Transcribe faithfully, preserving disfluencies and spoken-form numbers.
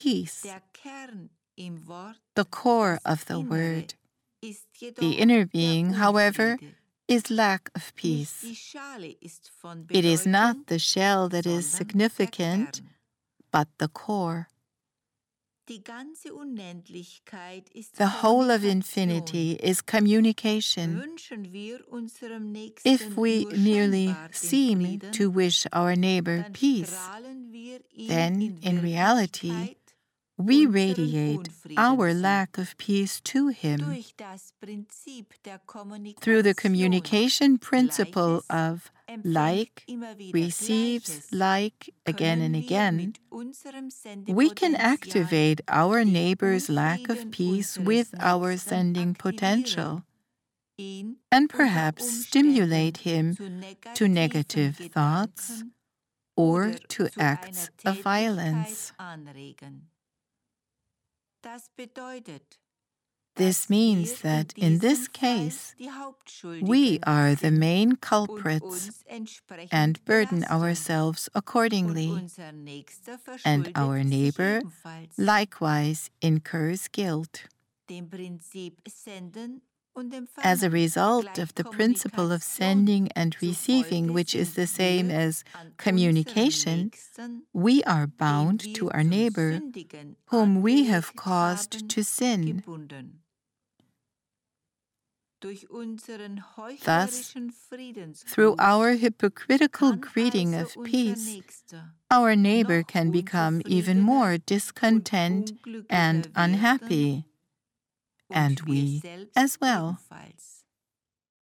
peace. Der Kern im Wort, The core das of the Innere, word. ist jedoch The inner der being, however, Unfriede. is lack of Nicht peace. die Schale ist von It is not Bedeutung, the shell that is sondern significant, der Kern. but the core. Die ganze Unendlichkeit ist The whole of Kommunikation. infinity is communication. Wünschen wir unserem Nächsten If we nur merely scheinbar den seem Frieden, to wish our neighbor dann peace, strahlen wir ihm then in in reality Wirklichkeit we unseren radiate Unfrieden our zu. lack of peace to him Durch das Prinzip der through the Kommunikation, communication principle Gleiches of empfängt like immer wieder receives Gleiches, like again and können wir again. mit unserem We can Sendepotenzial activate our den neighbor's lack of Unfrieden peace unseres with our Nächsten sending aktivieren, potential ihn and unter perhaps Umständen stimulate him zu to negativen negative thoughts Gedanken or oder to zu acts einer of violence. Tätigkeit anregen. Das bedeutet, This dass means wir that in in diesem this Fall case, die we Hauptschuldigen are the sind main und culprits uns entsprechend and burden belasten. ourselves Und accordingly, unser Nächster and verschuldet our sich neighbor ebenfalls. likewise incurs guilt. Dem Prinzip Senden und As a Empfangen result gleich of the principle of Kommunikation sending and receiving, zufolge which is sind the same wir as an unseren communication, Nächsten, we are den bound wir to our zum neighbor, Sündigen whom we have angeregt caused haben, to sin. gebunden. Durch unseren Thus, heuchlerischen through Friedensgruß our hypocritical kann greeting also of unser peace, Nächster our neighbor noch can become even unzufriedener more und discontent and unglücklicher werden unhappy, und and wir we selbst as well. ebenfalls.